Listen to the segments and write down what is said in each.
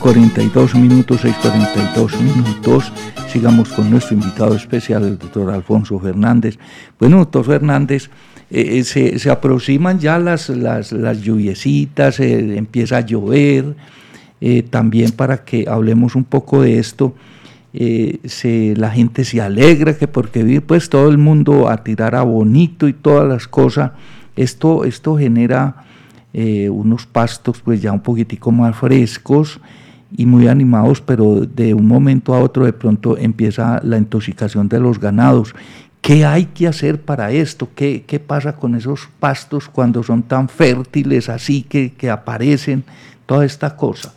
42 minutos, 6:42 minutos. Sigamos con nuestro invitado especial, el doctor Alfonso Fernández. Bueno, doctor Fernández, se aproximan ya las lluviecitas, empieza a llover. También para que hablemos un poco de esto, la gente se alegra que porque pues todo el mundo a tirar abonito y todas las cosas. Esto genera unos pastos pues ya un poquitico más frescos y muy animados, pero de un momento a otro de pronto empieza la intoxicación de los ganados. ¿Qué hay que hacer para esto? ¿Qué pasa con esos pastos cuando son tan fértiles así que aparecen toda esta cosa?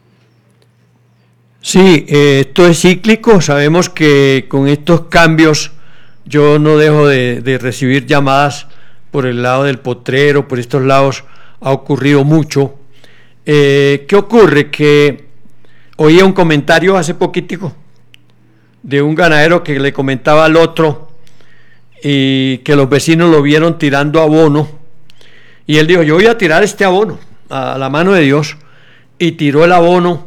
Sí, esto es cíclico. Sabemos que con estos cambios yo no dejo de recibir llamadas por el lado del potrero, por estos lados ha ocurrido mucho. ¿Qué ocurre? Que oía un comentario hace poquitico de un ganadero que le comentaba al otro y que los vecinos lo vieron tirando abono y él dijo: yo voy a tirar este abono a la mano de Dios, y tiró el abono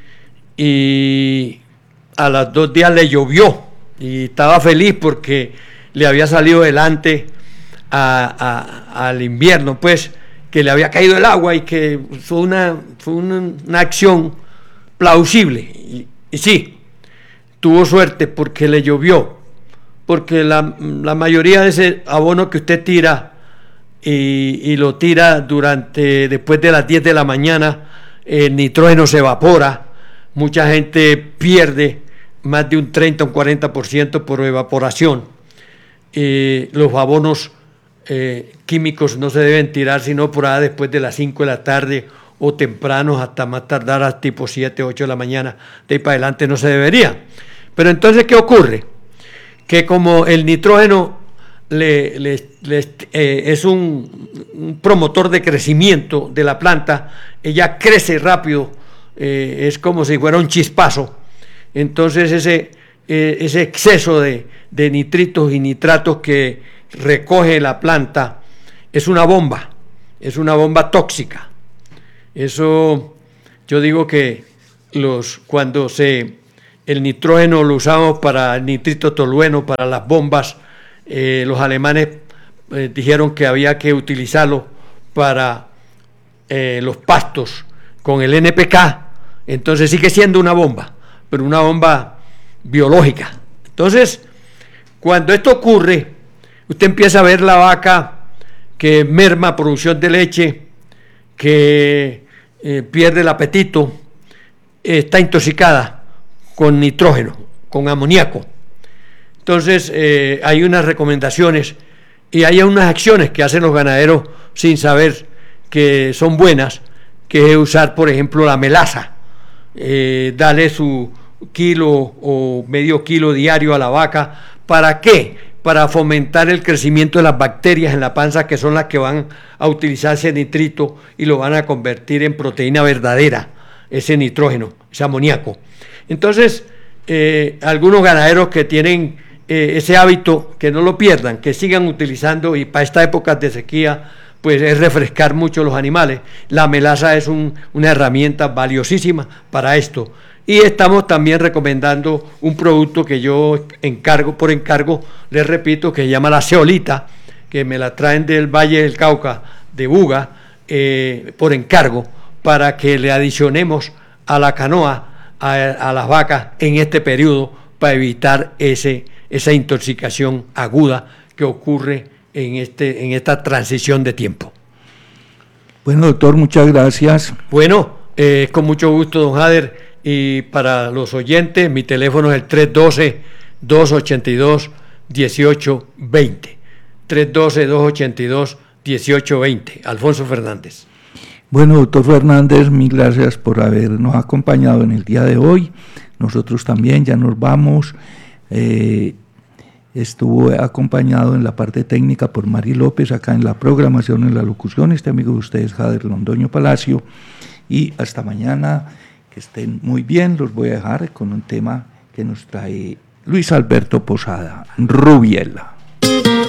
y a los 2 días le llovió y estaba feliz porque le había salido delante al invierno, pues que le había caído el agua y que fue una acción plausible. Y sí, tuvo suerte porque le llovió, porque la mayoría de ese abono que usted tira y lo tira después de las 10 de la mañana, el nitrógeno se evapora, mucha gente pierde más de un 30 o un 40% por evaporación. Los abonos químicos no se deben tirar sino por ahí después de las 5 de la tarde o temprano, hasta más tardar a tipo 7, 8 de la mañana. De ahí para adelante no se debería. Pero entonces, ¿qué ocurre? Que como el nitrógeno es un promotor de crecimiento de la planta, ella crece rápido, es como si fuera un chispazo. Entonces ese exceso de nitritos y nitratos que recoge la planta es una bomba tóxica. Eso, yo digo que cuando el nitrógeno lo usamos para el nitrito tolueno, para las bombas, los alemanes dijeron que había que utilizarlo para los pastos con el NPK. Entonces sigue siendo una bomba, pero una bomba biológica. Entonces, cuando esto ocurre, usted empieza a ver la vaca que merma producción de leche, que pierde el apetito, está intoxicada con nitrógeno, con amoníaco. Entonces hay unas recomendaciones y hay unas acciones que hacen los ganaderos sin saber que son buenas, que es usar, por ejemplo, la melaza. Darle su kilo o medio kilo diario a la vaca. ¿Para qué? Para fomentar el crecimiento de las bacterias en la panza, que son las que van a utilizar ese nitrito y lo van a convertir en proteína verdadera, ese nitrógeno, ese amoníaco. Entonces, algunos ganaderos que tienen ese hábito, que no lo pierdan, que sigan utilizando, y para esta época de sequía, pues es refrescar mucho los animales. La melaza es una herramienta valiosísima para esto. Y estamos también recomendando un producto que yo por encargo, les repito, que se llama la zeolita, que me la traen del Valle del Cauca, de Buga, por encargo, para que le adicionemos a la canoa, a las vacas en este periodo, para evitar esa intoxicación aguda que ocurre en esta transición de tiempo. Bueno, doctor, muchas gracias. Bueno, con mucho gusto, don Jader. Y para los oyentes, mi teléfono es el 312-282-1820. 312-282-1820. Alfonso Fernández. Bueno, doctor Fernández, mil gracias por habernos acompañado en el día de hoy. Nosotros también ya nos vamos. Estuvo acompañado en la parte técnica por Mari López, acá en la programación, en la locución, este amigo de ustedes, Jader Londoño Palacio. Y hasta mañana, que estén muy bien. Los voy a dejar con un tema que nos trae Luis Alberto Posada, Rubiela.